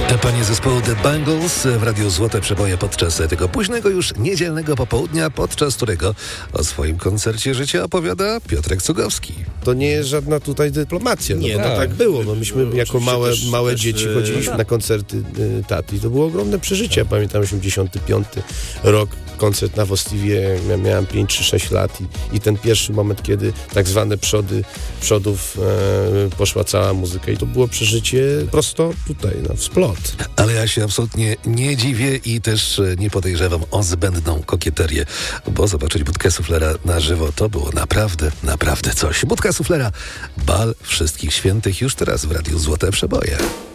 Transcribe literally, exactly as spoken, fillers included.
Panie zespołu The Bangles w Radiu Złote Przeboje podczas tego późnego już niedzielnego popołudnia, podczas którego o swoim koncercie życia opowiada Piotrek Cugowski. To nie jest żadna tutaj dyplomacja. No Nie, bo no tak, tak. było. No myśmy No, jako oczywiście małe, też- małe też, dzieci e, chodziliśmy tak. na koncerty y, taty. I to było ogromne przeżycie. Ja pamiętam osiemdziesiąty piąty rok, koncert na Wostliwie. Ja miałem pięć czy sześć lat i, i ten pierwszy moment, kiedy tak zwane przody, przodów e, poszła cała muzyka. I to było przeżycie prosto tutaj, no, w splot. Ale ja się absolutnie nie dziwię i też e, nie podejrzewam o zbędną kokieterię, bo zobaczyć Budkę Suflera na żywo to było naprawdę, naprawdę coś. Budka Suflera, bal wszystkich świętych już teraz w Radiu Złote Przeboje.